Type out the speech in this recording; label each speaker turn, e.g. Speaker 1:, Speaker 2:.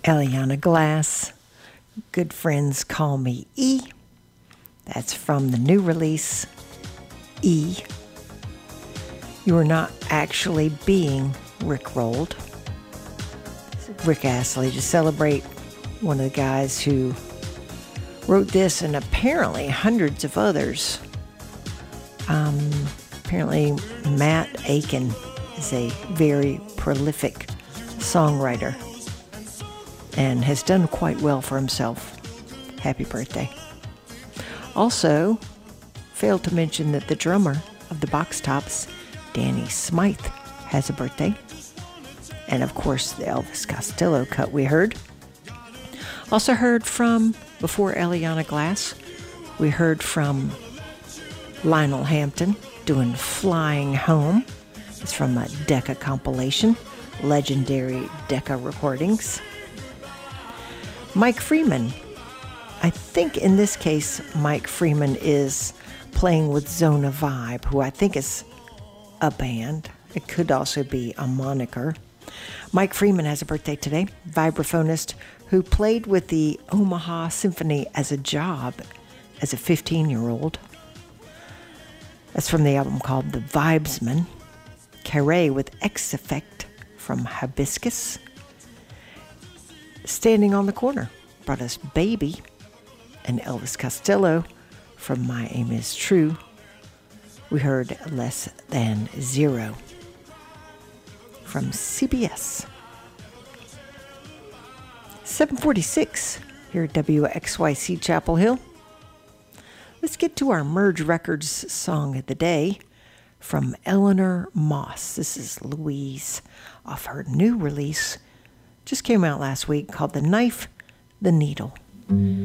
Speaker 1: Eliana Glass, Good Friends Call Me E. That's from the new release, E. You are not actually being rickrolled. Rick Astley to celebrate one of the guys who wrote this and apparently hundreds of others. Apparently Matt Aiken is a very prolific songwriter and has done quite well for himself. Happy birthday. Also, failed to mention that the drummer of the Box Tops, Danny Smythe, has a birthday. And of course, the Elvis Costello cut we heard. Also heard from, before Eliana Glass, we heard from Lionel Hampton doing Flying Home. It's from a Decca compilation, legendary Decca recordings. Mike Freeman. I think in this case, Mike Freeman is playing with Zona Vibe, who I think is a band. It could also be a moniker. Mike Freeman has a birthday today, vibraphonist who played with the Omaha Symphony as a job as a 15-year-old. That's from the album called The Vibesman. Carré with X Effect from Hibiscus. Standing on the Corner brought us Baby, and Elvis Costello from My Aim Is True. We heard Less Than Zero from CBS. 7:46 here at WXYC Chapel Hill. Let's get to our Merge Records song of the day from Eleanor Moss. This is Louise off her new release. Just came out last week called The Knife, the Needle.